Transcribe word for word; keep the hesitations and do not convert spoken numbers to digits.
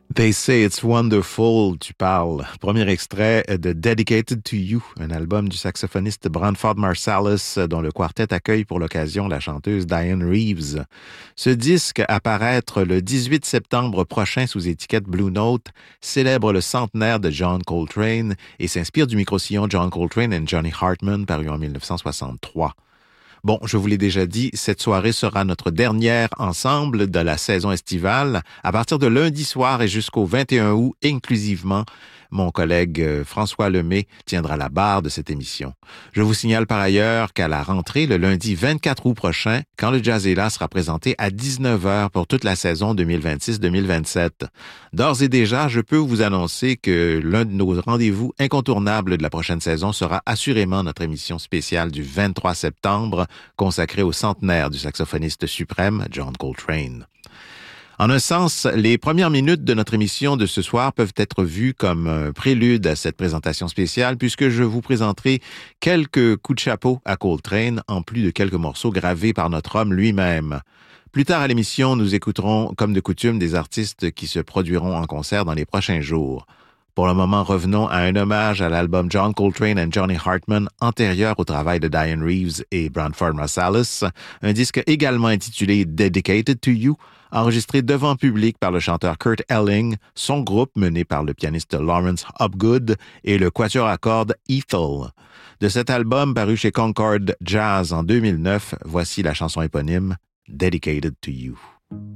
They Say It's Wonderful, tu parles. Premier extrait de Dedicated to You, un album du saxophoniste Branford Marsalis, dont le quartet accueille pour l'occasion la chanteuse Diane Reeves. Ce disque, à paraître le dix-huit septembre prochain sous étiquette Blue Note, célèbre le centenaire de John Coltrane et s'inspire du micro-sillon John Coltrane and Johnny Hartman, paru en dix-neuf cent soixante-trois. Bon, je vous l'ai déjà dit, cette soirée sera notre dernière ensemble de la saison estivale. À partir de lundi soir et jusqu'au vingt et un août, inclusivement, mon collègue François Lemay tiendra la barre de cette émission. Je vous signale par ailleurs qu'à la rentrée, le lundi vingt-quatre août prochain, Quand le jazz est là sera présenté à dix-neuf heures pour toute la saison deux mille vingt-six deux mille vingt-sept. D'ores et déjà, je peux vous annoncer que l'un de nos rendez-vous incontournables de la prochaine saison sera assurément notre émission spéciale du vingt-trois septembre, consacrée au centenaire du saxophoniste suprême John Coltrane. En un sens, les premières minutes de notre émission de ce soir peuvent être vues comme un prélude à cette présentation spéciale puisque je vous présenterai quelques coups de chapeau à Coltrane en plus de quelques morceaux gravés par notre homme lui-même. Plus tard à l'émission, nous écouterons, comme de coutume, des artistes qui se produiront en concert dans les prochains jours. Pour le moment, revenons à un hommage à l'album John Coltrane and Johnny Hartman, antérieur au travail de Diane Reeves et Branford Marsalis, un disque également intitulé Dedicated to You, enregistré devant public par le chanteur Kurt Elling, son groupe mené par le pianiste Lawrence Hopgood et le quatuor à cordes Ethel. De cet album paru chez Concord Jazz en deux mille neuf, voici la chanson éponyme Dedicated to You.